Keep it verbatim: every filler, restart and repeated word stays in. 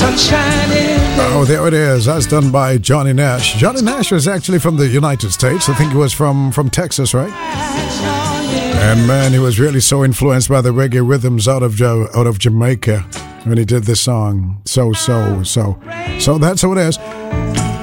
Oh, there it is. That's done by Johnny Nash. Johnny Nash was actually from the United States. I think he was from, from Texas, right? And man, he was really so influenced by the reggae rhythms out of out of Jamaica when he did this song. So, so, so. So that's how it is.